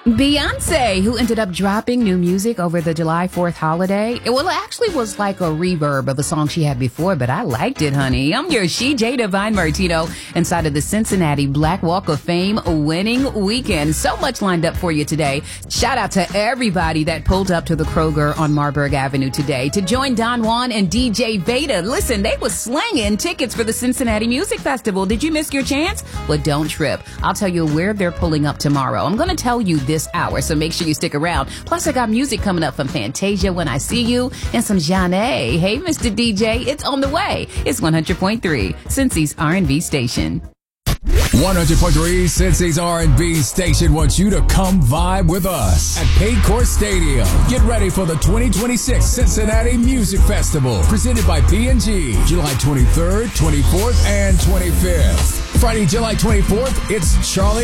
Beyonce, who ended up dropping new music over the July 4th holiday. Well, it actually was like a reverb of a song she had before, but I liked it, honey. I'm your Jay Divine Martino inside of the Cincinnati Black Walk of Fame winning weekend. So much lined up for you today. Shout out to everybody that pulled up to the Kroger on Marburg Avenue today to join Don Juan and DJ Veda. Listen, they were slanging tickets for the Cincinnati Music Festival. Did you miss your chance? Well, don't trip. I'll tell you where they're pulling up tomorrow. I'm going to tell you this hour, so make sure you stick around. Plus, I got music coming up from Fantasia, When I See You, and some Zhané. Hey, Mr. DJ, it's on the way. It's 100.3, Cincy's R&B station. 100.3 Cincy's R&B station wants you to come vibe with us at Paycor Stadium. Get ready for the 2026 Cincinnati Music Festival, presented by P&G, July 23rd, 24th, and 25th. Friday, July 24th, it's Charlie